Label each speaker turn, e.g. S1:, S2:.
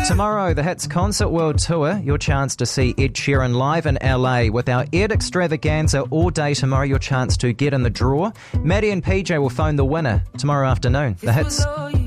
S1: Tomorrow, the Hits Concert World Tour. Your chance to see Ed Sheeran live in LA with our Ed Extravaganza all day tomorrow. Your chance to get in the draw. Maddie and PJ will phone the winner tomorrow afternoon. The Hits.